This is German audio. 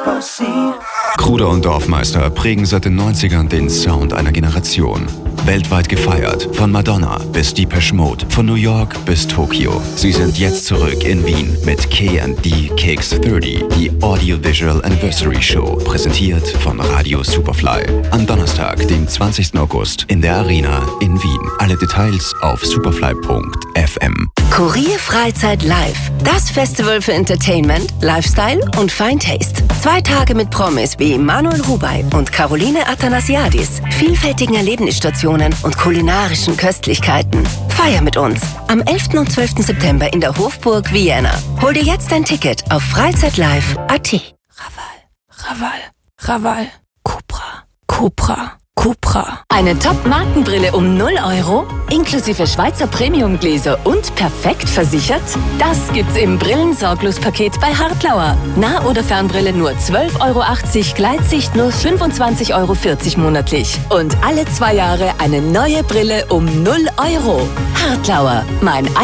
Kruder und Dorfmeister prägen seit den 90ern den Sound einer Generation. Weltweit gefeiert, von Madonna bis Depeche Mode, von New York bis Tokio. Sie sind jetzt zurück in Wien mit K&D Cakes 30, die Audiovisual Anniversary Show, präsentiert von Radio Superfly. Am Donnerstag, dem 20. August in der Arena in Wien. Alle Details auf superfly.fm. Kurier Freizeit Live. Das Festival für Entertainment, Lifestyle und Fine Taste. 2 Tage mit Promis wie Manuel Rubey und Caroline Athanasiadis, vielfältigen Erlebnisstationen und kulinarischen Köstlichkeiten. Feier mit uns am 11. und 12. September in der Hofburg Vienna. Hol dir jetzt ein Ticket auf freizeitlive.at. Raval. Cupra. Eine Top-Markenbrille um 0 €, inklusive Schweizer Premium-Gläser und perfekt versichert? Das gibt's im Brillensorglos-Paket bei Hartlauer. Nah- oder Fernbrille nur 12,80 €, Gleitsicht nur 25,40 € monatlich. Und alle 2 Jahre eine neue Brille um 0 €. Hartlauer, mein